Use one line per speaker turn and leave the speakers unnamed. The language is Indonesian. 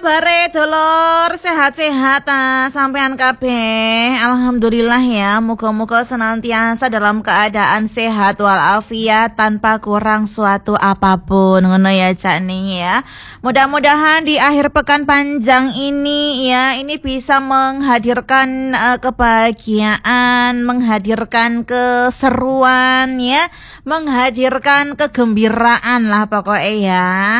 kabare dulur? Sehat-sehat sampean kabeh? Alhamdulillah ya, muga-muga senantiasa dalam keadaan sehat walafiat tanpa kurang suatu apapun. Ngono ya Cak nih ya. Mudah-mudahan di akhir pekan panjang ini ya, ini bisa menghadirkan kebahagiaan, menghadirkan keseruan ya, menghadirkan kegembiraan lah pokoknya ya.